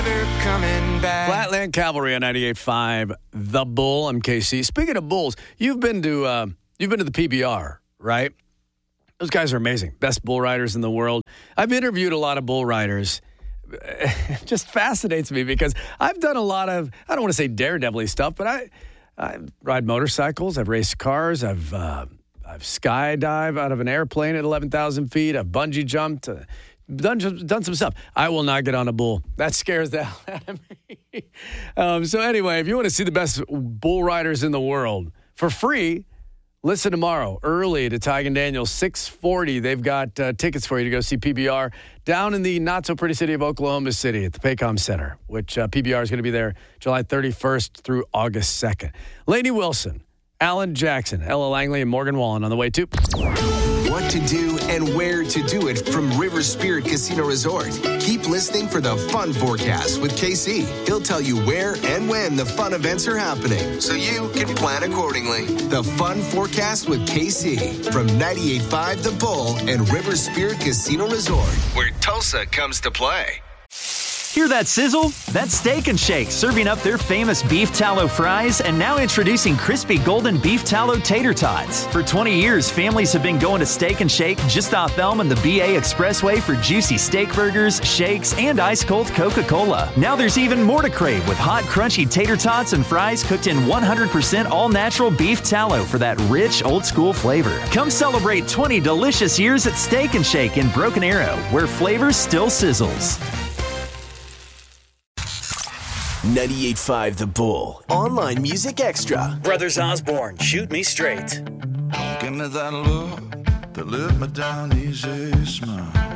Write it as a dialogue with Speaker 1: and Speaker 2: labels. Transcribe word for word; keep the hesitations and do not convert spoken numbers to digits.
Speaker 1: Coming back.
Speaker 2: Flatland Cavalry on ninety-eight point five, The Bull. I'm K C. Speaking of bulls, you've been to uh, you've been to the P B R, right? Those guys are amazing. Best bull riders in the world. I've interviewed a lot of bull riders. It just fascinates me because I've done a lot of, I don't want to say daredevil stuff, but I, I ride motorcycles. I've raced cars. I've uh, I've skydived out of an airplane at eleven thousand feet. I've bungee jumped. Uh, Done, done some stuff. I will not get on a bull. That scares the hell out of me. um, so anyway, if you want to see the best bull riders in the world for free, listen tomorrow early to Tig Daniels, six forty. They've got uh, tickets for you to go see P B R down in the not-so-pretty city of Oklahoma City at the Paycom Center, which uh, P B R is going to be there July thirty-first through August second. Lainey Wilson, Alan Jackson, Ella Langley, and Morgan Wallen on the way too.
Speaker 3: What to do and where to do it from River Spirit Casino Resort. Keep listening for the Fun Forecast with K C. He'll tell you where and when the fun events are happening, so you can plan accordingly. The Fun Forecast with K C from ninety-eight point five The Bull and River Spirit Casino Resort, where Tulsa comes to play.
Speaker 4: Hear that sizzle? That's Steak and Shake serving up their famous beef tallow fries and now introducing crispy golden beef tallow tater tots. For twenty years, families have been going to Steak and Shake just off Elm and the B A Expressway for juicy steak burgers, shakes, and ice-cold Coca-Cola. Now there's even more to crave with hot, crunchy tater tots and fries cooked in one hundred percent all-natural beef tallow for that rich, old-school flavor. Come celebrate twenty delicious years at Steak and Shake in Broken Arrow, where flavor still sizzles.
Speaker 3: ninety-eight point five The Bull. Online Music Extra.
Speaker 5: Brothers Osborne, Shoot Me Straight.
Speaker 6: Give me that look that let me down easy, smile.